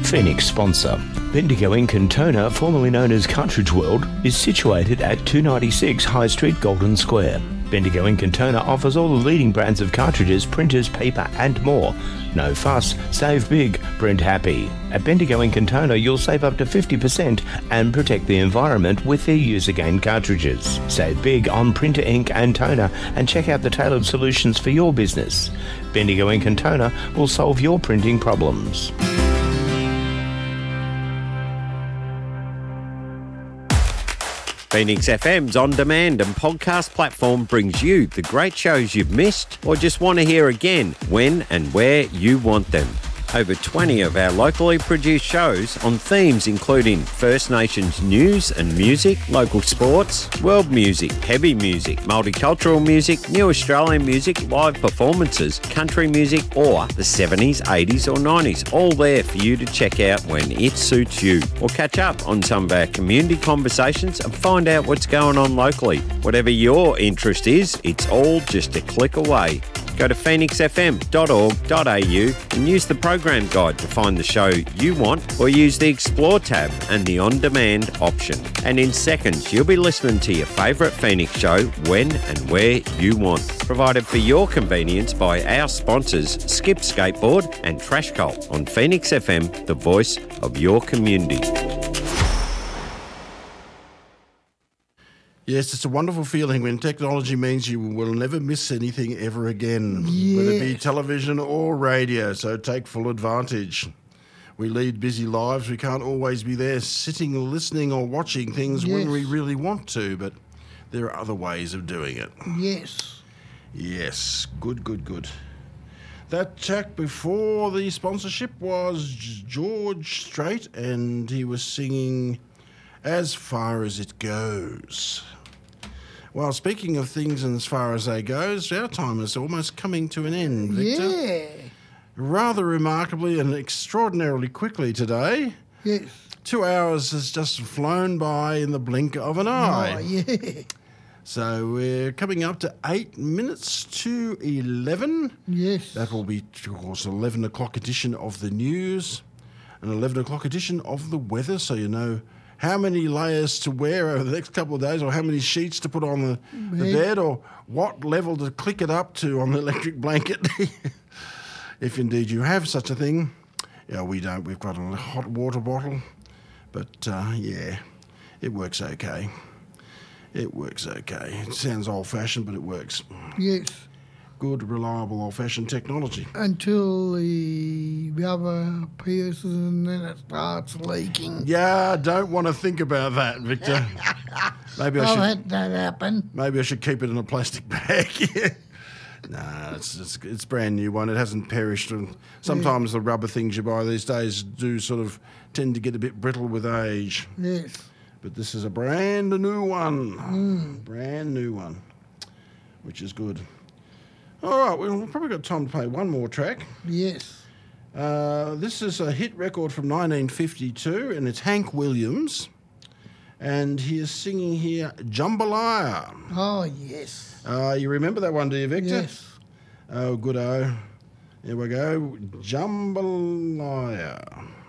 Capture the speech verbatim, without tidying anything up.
Phoenix sponsor. Bendigo Ink and Toner, formerly known as Cartridge World, is situated at two ninety-six High Street, Golden Square. Bendigo Ink and Toner offers all the leading brands of cartridges, printers, paper and more. No fuss, save big, print happy. At Bendigo Ink and Toner, you'll save up to fifty percent and protect the environment with their use-again cartridges. Save big on printer ink and toner and check out the tailored solutions for your business. Bendigo Ink and Toner will solve your printing problems. Phoenix F M's on-demand and podcast platform brings you the great shows you've missed or just want to hear again when and where you want them. Over twenty of our locally produced shows on themes including First Nations news and music, local sports, world music, heavy music, multicultural music, new Australian music, live performances, country music or the seventies, eighties or nineties, all there for you to check out when it suits you. Or catch up on some of our community conversations and find out what's going on locally. Whatever your interest is, it's all just a click away. Go to phoenix f m dot org dot a u and use the program guide to find the show you want, or use the Explore tab and the On-Demand option. And in seconds, you'll be listening to your favourite Phoenix show when and where you want. Provided for your convenience by our sponsors, Skip Skateboard and Trash Cult on Phoenix F M, the voice of your community. Yes, it's a wonderful feeling when technology means you will never miss anything ever again, yes. whether it be television or radio, so take full advantage. We lead busy lives. We can't always be there sitting, listening or watching things yes. when we really want to, but there are other ways of doing it. Yes. Yes, good, good, good. That track before the sponsorship was George Strait, and he was singing As Far As It Goes. Well, speaking of things and as far as they goes, our time is almost coming to an end, Victor. Yeah. Rather remarkably and extraordinarily quickly today. Yes. Two hours has just flown by in the blink of an eye. Oh, yeah. So we're coming up to eight minutes to eleven. Yes. That will be, of course, an eleven o'clock edition of the news, an eleven o'clock edition of the weather, so you know how many layers to wear over the next couple of days, or how many sheets to put on the, the bed, or what level to click it up to on the electric blanket. If indeed you have such a thing. Yeah, we don't. We've got a hot water bottle. But, uh, yeah, it works okay. It works okay. It sounds old-fashioned, but it works. Yes. Good, reliable, old-fashioned technology. Until the rubber pierces and then it starts leaking. Yeah, I don't want to think about that, Victor. Maybe I I'll should. let that happen. Maybe I should keep it in a plastic bag. No, it's, it's it's brand new one. It hasn't perished. And sometimes yeah. the rubber things you buy these days do sort of tend to get a bit brittle with age. Yes. But this is a brand new one. Mm. Brand new one, which is good. All right, we've probably got time to play one more track. Yes. Uh, this is a hit record from nineteen fifty-two, and it's Hank Williams. And he is singing here Jambalaya. Oh, yes. Uh, you remember that one, do you, Victor? Yes. Oh, good-o. Here we go. Jambalaya.